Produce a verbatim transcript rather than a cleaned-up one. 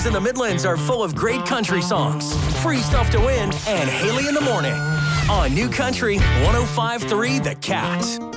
in the Midlands are full of great country songs, free stuff to win, and Haley in the Morning on New Country one oh five point three The Cat.